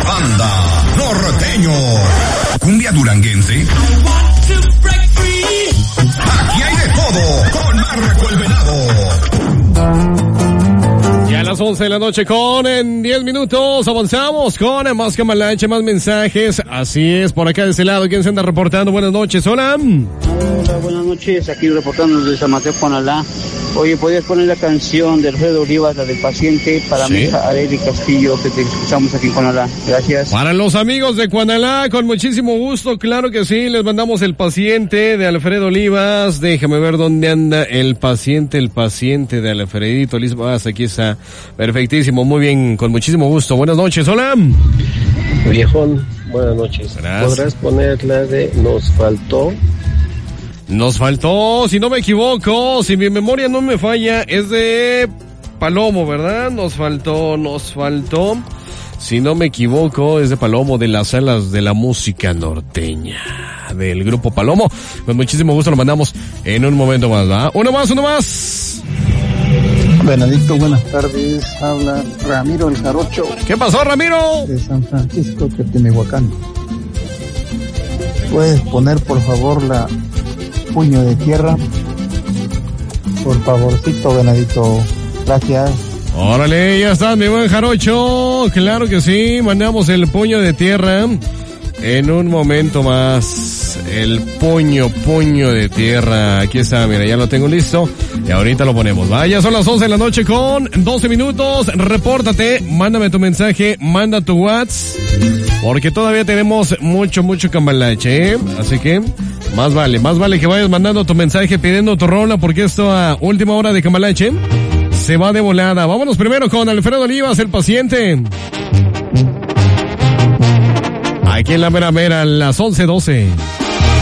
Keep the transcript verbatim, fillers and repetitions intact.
Anda, norteño. Cumbia duranguense. Aquí hay de todo con Marco el Venado. Ya a las once de la noche con en diez minutos avanzamos con más Camalache, más mensajes. Así es, por acá de ese lado, ¿quién se anda reportando? Buenas noches, hola. Hola, buenas noches, aquí reportando desde San Mateo, Conalá. Oye, ¿podrías poner la canción de Alfredo Olivas, la del paciente, para ¿Sí? mi hija Arely Castillo, que te escuchamos aquí en Conalá? Gracias. Para los amigos de Conalá, con muchísimo gusto, claro que sí, les mandamos el paciente de Alfredo Olivas. Déjame ver dónde anda el paciente, el paciente de Alfredito Olivas. Aquí está, perfectísimo, muy bien, con muchísimo gusto. Buenas noches, hola. Viejón, buenas noches. Gracias. ¿Podrás poner la de Nos faltó? Nos faltó, si no me equivoco, si mi memoria no me falla, es de Palomo, ¿verdad? Nos faltó, nos faltó. Si no me equivoco, es de Palomo, de las Alas de la Música Norteña, del grupo Palomo. Con muchísimo gusto lo mandamos en un momento más, ¿verdad? Uno más, uno más. Benedicto, buenas tardes. Habla Ramiro el Jarocho. ¿Qué pasó, Ramiro? De San Francisco, Teotihuacán. ¿Puedes poner, por favor, la Puño de Tierra? Por favorcito, Benedicto. Gracias. Órale, ya está, mi buen Jarocho. Claro que sí, mandamos el Puño de Tierra en un momento más. El puño, puño de tierra. Aquí está, mira, ya lo tengo listo. Y ahorita lo ponemos. Vaya, son las once de la noche con doce minutos. Repórtate, mándame tu mensaje, manda tu WhatsApp. Porque todavía tenemos mucho, mucho cambalache, ¿eh? Así que más vale, más vale que vayas mandando tu mensaje pidiendo tu rola, porque esto a última hora de cambalache se va de volada. Vámonos primero con Alfredo Olivas, el paciente. Aquí en la mera mera, las once doce.